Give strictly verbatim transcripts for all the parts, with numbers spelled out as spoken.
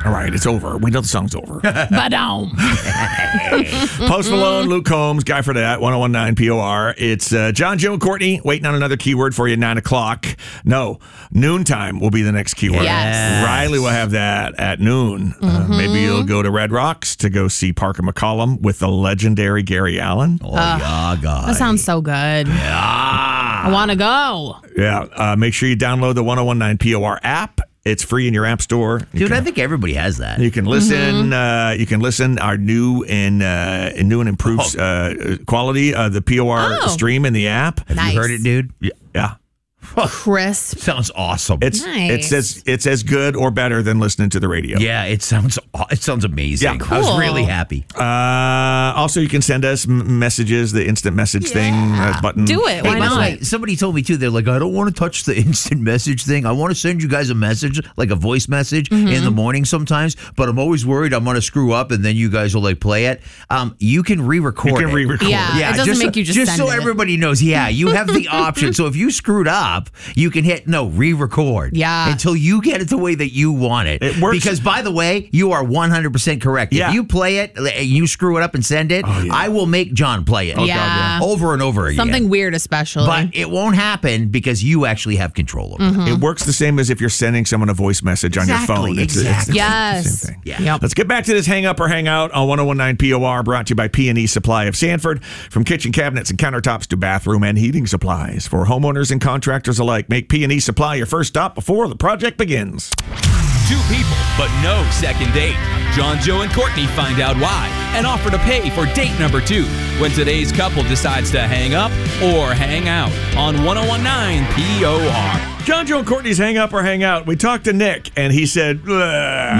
All right, it's over. We know the song's over. Ba-dum. Post Malone, Luke Combs, Guy for that, ten nineteen P O R. It's uh, John, Joe, and Courtney waiting on another keyword for you at nine o'clock. No, noontime will be the next keyword. Yes. Riley will have that at noon. Mm-hmm. Uh, maybe you'll go to Red Rocks to go see Parker McCollum with the legendary Gary Allen. Oh, yeah, God. That sounds so good. Ah. I want to go. Yeah, uh, make sure you download the ten nineteen P O R app. It's free in your app store. You Dude, can, I think everybody has that. you can listen. Uh, you can listen our new and uh, new and improved Oh. uh, quality of the P O R Oh. stream in the app. Have Nice. you heard it, dude? Yeah, yeah. Crisp. Sounds awesome. It's Nice. it's as it's as good or better than listening to the radio. yeah, it sounds aw- it sounds amazing. Yeah. I was Cool. really happy. Uh, also, you can send us m- messages. The instant message thing uh, button. Do it. Why Hey, by the not? way, somebody told me too. They're like, I don't want to touch the instant message thing. I want to send you guys a message, like a voice message Mm-hmm. in the morning sometimes. But I'm always worried I'm going to screw up, and then you guys will like play it. Um, you can re-record. You can it. re-record. Yeah. Yeah, It doesn't just make so, you just so send it. everybody knows. Yeah, you have the option. So if you screwed up, you can hit no re-record. Yeah. until you get it the way that you want it. It works. Because by the way, you are one hundred percent correct. Yeah. If you play it, and you screw it up and send it, Oh, yeah. I will make John play it. God, yeah. over and over again. Something weird, especially. But it won't happen because you actually have control over Mm-hmm. it. It works the same as if you're sending someone a voice message on your Exactly, phone. It's, it's- exactly. it's Yes. the same thing. Yeah. Yep. Let's get back to this hang up or hang out on ten nineteen P O R, brought to you by P and E Supply of Sanford. From kitchen cabinets and countertops to bathroom and heating supplies for homeowners and contractors alike. Make P and E Supply your first stop before the project begins. Two people, but no second date. John, Joe, and Courtney find out why and offer to pay for date number two when today's couple decides to hang up or hang out on ten nineteen P O R. John, Joe, and Courtney's hang up or hang out. We talked to Nick, and he said, "Bleh."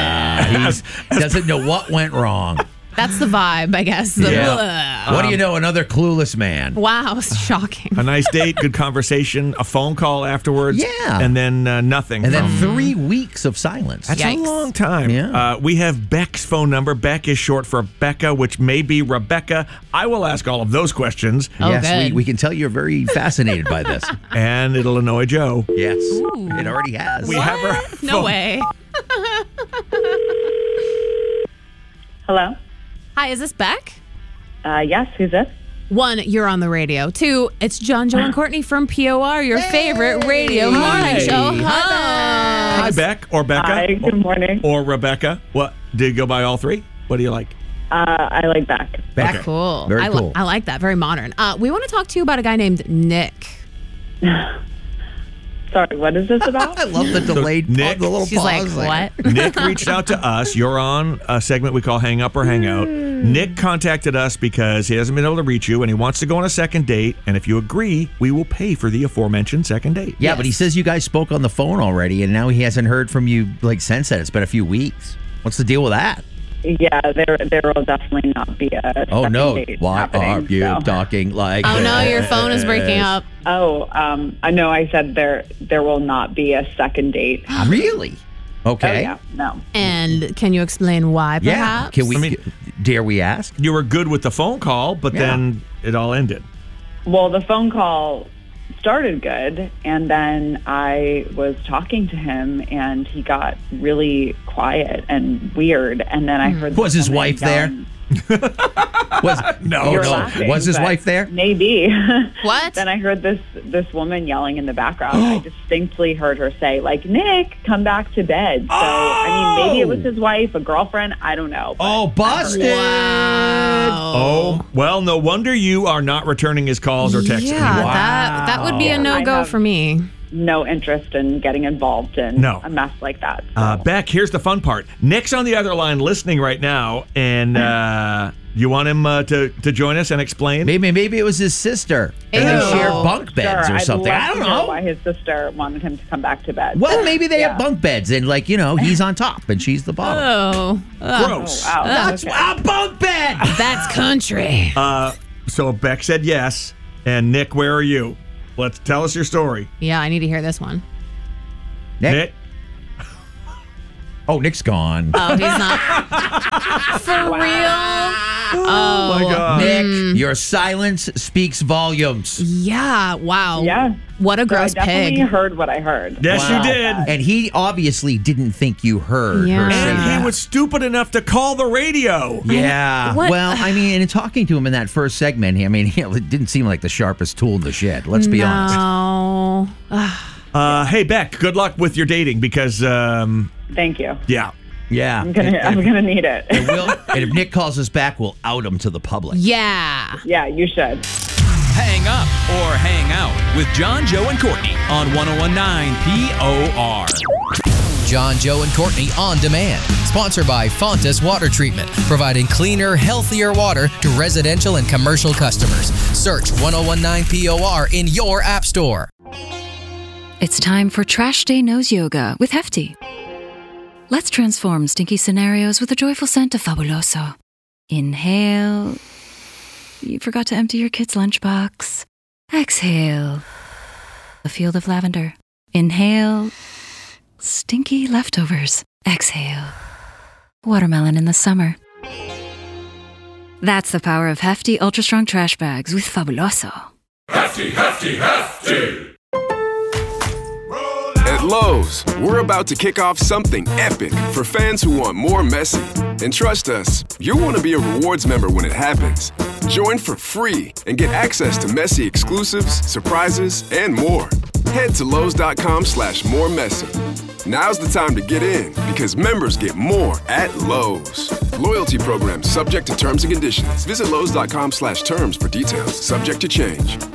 He doesn't know what went wrong. That's the vibe, I guess. The Yeah. bleh. What do you know? Another clueless man. Wow, shocking. a nice date, good conversation, a phone call afterwards. Yeah. And then uh, nothing. And then from- three weeks of silence. That's Yikes. a long time. Yeah. Uh, we have Beck's phone number. Beck is short for Becca, which may be Rebecca. I will ask all of those questions, Oh, yes, good. we, we can tell you're very fascinated by this. and it'll annoy Joe. Yes, it already has. We have her. No phone- way. Hello? Hi, is this Beck? Uh, yes, who's this? One, you're on the radio. Two, it's John, Joe, and Courtney from P O R, your favorite radio Hi. morning show. Hi, host. Beck or Becca. Hi, good morning. Or Rebecca. What? Did you go by all three? What do you like? Uh, I like Beck. Back. Okay. Cool. Very I, li- cool. I like that. Very modern. Uh, we want to talk to you about a guy named Nick. Sorry, what is this about? I love the delayed Nick- pause, the little She's like, pause there. what? Nick reached out to us. You're on a segment we call Hang Up or Hang Out. Nick contacted us because he hasn't been able to reach you and he wants to go on a second date. And if you agree, we will pay for the aforementioned second date. Yeah, Yes. but he says you guys spoke on the phone already, and now he hasn't heard from you like since then. It's been a few weeks. What's the deal with that? Yeah, there there will definitely not be a Oh second no! date Why happening, are you so. talking like? Oh, no, this? your phone is breaking up. Oh, um, I know I said there there will not be a second date. Really? Okay. Oh, yeah, no. And can you explain why, Yeah. perhaps? Can we? I mean- dare we ask? You were good with the phone call, but Yeah. then it all ended. Well, the phone call started good, and then I was talking to him, and he got really quiet and weird, and then I heard... Was his someone wife there? yelling- Was No, oh, You're no. laughing, Was his but wife there? Maybe. What? Then I heard this this woman yelling in the background. I distinctly heard her say, like, Nick, come back to bed. So, I mean, maybe it was his wife, a girlfriend. I don't know. but Oh, I heard busted! it. Wow. Oh, well, no wonder you are not returning his calls or texts Yeah, anymore. that that would be a Wow. no-go I have- for me. No interest in getting involved in No. a mess like that. So. Uh, Beck, here's the fun part. Nick's on the other line listening right now, and uh, you want him uh, to, to join us and explain? Maybe maybe it was his sister, and they Ew. share bunk beds Sure, or I'd something. love I don't to hear know. why his sister wanted him to come back to bed. Well, maybe they have Yeah. bunk beds, and like you know, he's on top and she's the bottom. Oh, ugh. Gross. Oh, wow. That's Okay. a bunk bed. That's country. Uh, so Beck said yes, and Nick, where are you? Let's tell us your story. Yeah, I need to hear this one. Nick? Nick? Oh, Nick's gone. Oh, he's not. For real? Oh, my God. Nick, your silence speaks volumes. Yeah. Wow. Yeah. What a So gross I definitely pig. heard what I heard. Yes, Wow. you did. And he obviously didn't think you heard Yeah. her say And that. he was stupid enough to call the radio. Yeah. What- Well, I mean, and in talking to him in that first segment, I mean, it didn't seem like the sharpest tool in the shed. Let's be honest. No. Uh, hey, Beck, good luck with your dating because, um, Thank you. yeah. Yeah. I'm gonna, And- I'm gonna need it. and we'll- and if Nick calls us back, we'll out him to the public. Yeah. Yeah, you should. Hang up or hang out with John, Joe, and Courtney on one oh one point nine P O R. John, Joe, and Courtney On Demand. Sponsored by Fontas Water Treatment, providing cleaner, healthier water to residential and commercial customers. Search one oh one point nine P O R in your app store. It's time for Trash Day Nose Yoga with Hefty. Let's transform stinky scenarios with a joyful scent of Fabuloso. Inhale. You forgot to empty your kid's lunchbox. Exhale. A field of lavender. Inhale. Stinky leftovers. Exhale. Watermelon in the summer. That's the power of Hefty Ultra Strong Trash Bags with Fabuloso. At Lowe's, we're about to kick off something epic for fans who want more messy. And trust us, you'll want to be a rewards member when it happens. Join for free and get access to messy exclusives, surprises, and more. Head to Lowe's.com slash more messy. Now's the time to get in because members get more at Lowe's. Loyalty program subject to terms and conditions. Visit Lowe's.com slash terms for details. Subject to change.